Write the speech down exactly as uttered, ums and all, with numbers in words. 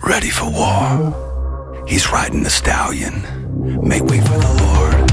ready for war. He's riding the stallion, make way for the Lord.